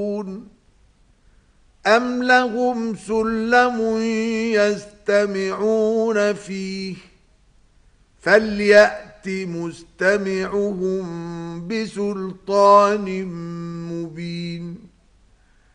أَمْ لَهُمْ سُلَّمٌ يَسْتَمِعُونَ فِيهِ فَلْيَأْتِ مُسْتَمِعُهُم بِسُلْطَانٍ مُبِينٍ